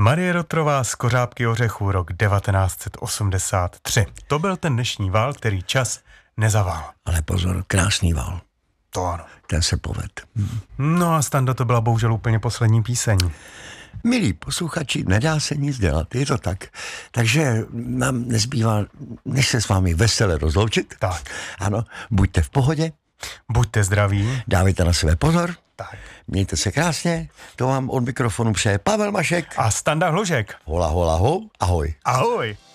Marie Rotrová z Kořápky ořechů, rok 1983. To byl ten dnešní vál, který čas nezavál. Ale pozor, krásný vál. To ano. Ten se poved. No a Standa, to byla bohužel úplně poslední píseň. Milí posluchači, nedá se nic dělat, je to tak. Takže nám nezbývá, než se s vámi vesele rozloučit. Tak. Ano, buďte v pohodě. Buďte zdraví. Dávejte na sebe pozor. Tak. Mějte se krásně. To vám od mikrofonu přeje Pavel Mašek. A Standa Hložek. Hola, hola, ho. Ahoj. Ahoj.